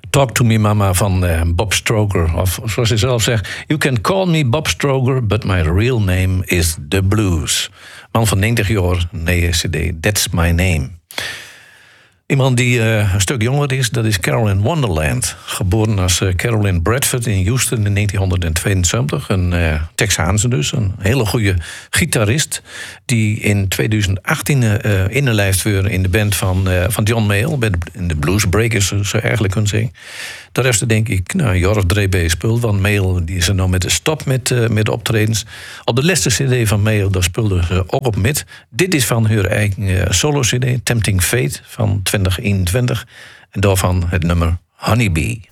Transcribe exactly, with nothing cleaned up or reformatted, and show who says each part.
Speaker 1: Talk to Me Mama van uh, Bob Stroker. Of zoals hij zelf zegt... You can call me Bob Stroker, but my real name is The Blues. Man van negentig jaar, nee C D, That's My Name. Iemand die uh, een stuk jonger is, dat is Carolyn Wonderland. Geboren als uh, Carolyn Bradford in Houston in negentien tweeënzeventig. Een uh, Texaanse dus, een hele goede gitarist... die in tweeduizend achttien uh, inlijst weer in de band van, uh, van John Mayall... bij de, in de Blues Breakers, zou je eigenlijk kunnen zeggen. Daar heeft ze denk ik nou, een jaar of drie bij gespeeld... want Mayall die is er nou met de stop met, uh, met de optredens. Op de laatste cd van Mayall, daar speelde ze ook op met. Dit is van haar eigen uh, solo-cd, Tempting Fate van twintig eenentwintig. En daarvan het nummer Honeybee.